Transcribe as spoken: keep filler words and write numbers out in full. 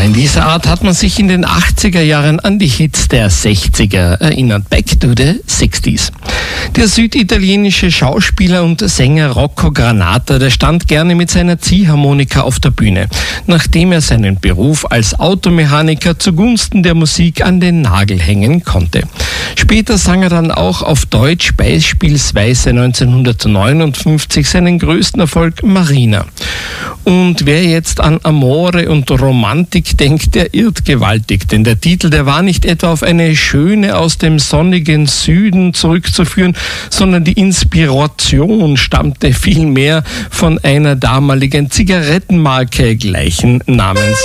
in dieser Art hat man sich in den achtziger Jahren an die Hits der sechziger erinnert. Back to the sixties. Der süditalienische Schauspieler und Sänger Rocco Granata, der stand gerne mit seiner Ziehharmonika auf der Bühne, nachdem er seinen Beruf als Automechaniker zugunsten der Musik an den Nagel hängen konnte. Später sang er dann auch auf Deutsch, beispielsweise neunzehnhundertneunundfünfzig seinen größten Erfolg Marina. Und wer jetzt an Amore und Romantik denkt, der irrt gewaltig, denn der Titel, der war nicht etwa auf eine Schöne aus dem sonnigen Süden zurückzuführen, sondern die Inspiration stammte vielmehr von einer damaligen Zigarettenmarke gleichen Namens.